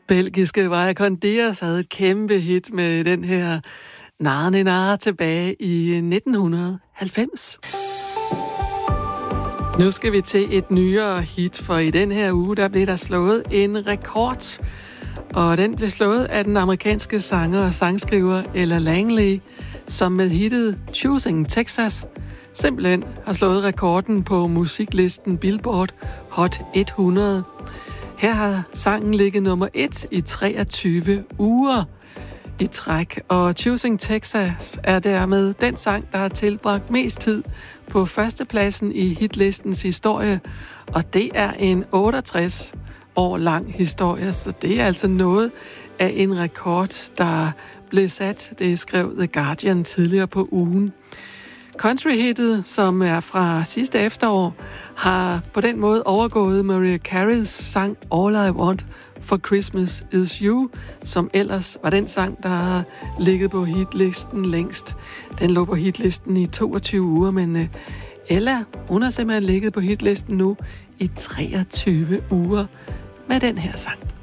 Belgiske Vaya con Dios havde et kæmpe hit med den her Nare Nare tilbage i 1990. Nu skal vi til et nyere hit, for i den her uge, der blev der slået en rekord. Og den blev slået af den amerikanske sanger og sangskriver Ella Langley, som med hittet Choosing Texas simpelthen har slået rekorden på musiklisten Billboard Hot 100. Her har sangen ligget nummer 1 i 23 uger i træk, og Choosing Texas er dermed den sang, der har tilbragt mest tid på førstepladsen i hitlistens historie, og det er en 68 år lang historie, så det er altså noget af en rekord, der blev sat. Det skrev The Guardian tidligere på ugen. Country-hittet, som er fra sidste efterår, har på den måde overgået Mariah Careys sang All I Want for Christmas Is You, som ellers var den sang, der har ligget på hitlisten længst. Den lå på hitlisten i 22 uger, men Ella, hun har simpelthen ligget på hitlisten nu i 23 uger med den her sang.